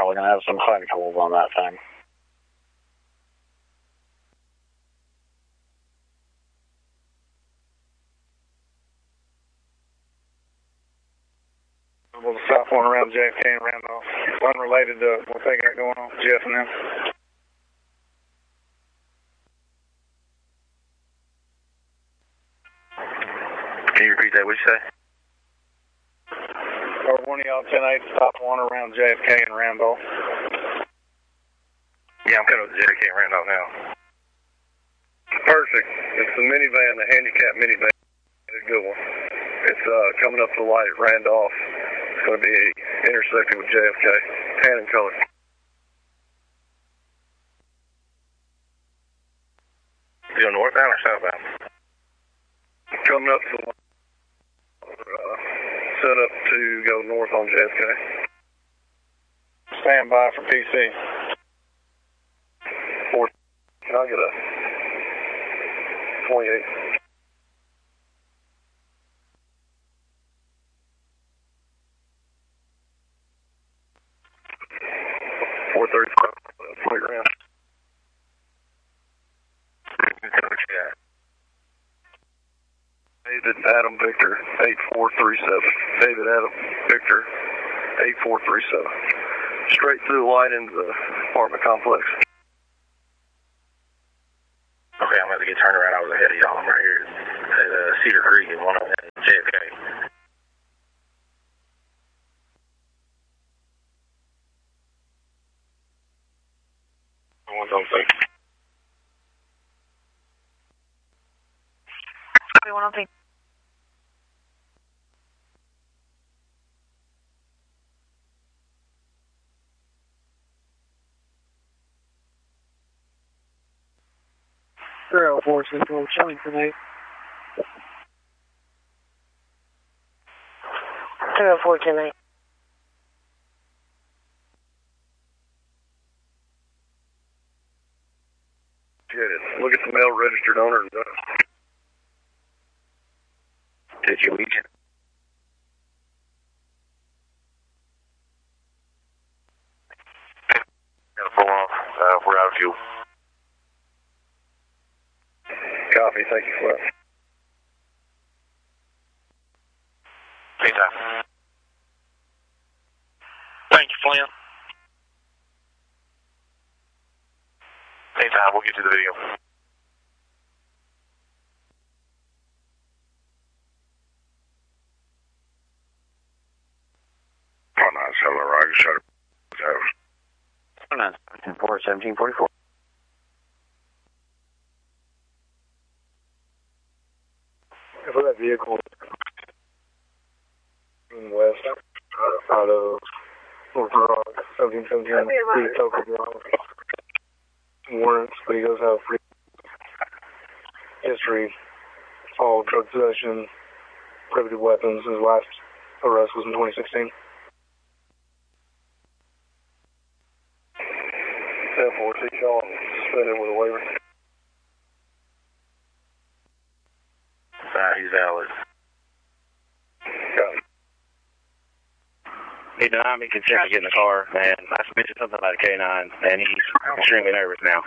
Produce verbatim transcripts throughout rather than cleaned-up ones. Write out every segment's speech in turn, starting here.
probably going to have some sinkholes on that thing. Well, the south one around J F K and Randolph, unrelated to what they got going on, Jeff and them. Can you repeat that? What'd you say? Or one of y'all ten eight stop one around J F K and Randolph. Yeah, I'm coming with the J F K and Randolph now. Perfect. It's the minivan, the handicap minivan. It's a good one. It's uh, coming up to the light at Randolph. It's going to be intersecting with J F K. Tan and color. You go northbound or southbound? Coming up to the light. Uh, set up to go north on J F K. Stand by for P C. Four. Can I get a twenty-eight? four thirty-five. Playground. David Adam Victor, eight four three seven. David Adam Victor, eight four three seven. Straight through the light into the apartment complex. Okay, I'm about to get turned around. I was ahead of y'all. I'm right here at uh, Cedar Creek and one of them at J F K. One's on thing. One on thing. Zero four Central Chillington eight. Zero four ten eight. Get it. Look at the mail registered owner and done. Did you eat it? Got a full off. Uh, we're out of fuel. Copy. Thank you, Flip. Anytime. Thank you, Flint. Anytime. We'll get to the video. Oh, no, it's hello, right? Shut up. ten four seventeen forty-four. If that vehicle in the west, out of North Rock, seventeen seventeen, free token wrong. Warrants, but he does have free history, all drug possession, prohibited weapons. His last arrest was in twenty sixteen. ten four, he's on suspended with a waiver. Uh, he's valid. Got it. He denied me consent to get in the car, and I mentioned something about a K nine, and he's extremely nervous now.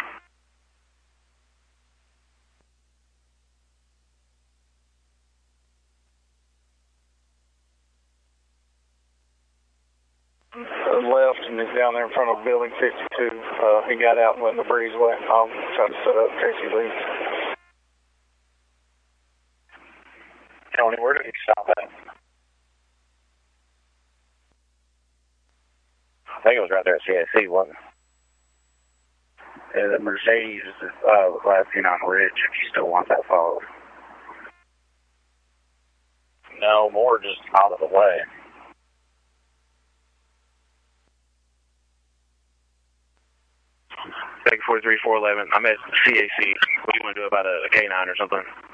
Left, and he's down there in front of building fifty-two. Uh, he got out and went in the breezeway. I'll try to set up in case he leaves. Tony, where did he stop at? I think it was right there at C S C, wasn't it? Yeah, the Mercedes uh, was last seen on Ridge. If you still want that followed. No, more just out of the way. Thank you, forty-three four eleven. I'm at C A C. What do you want to do about a, a K nine or something?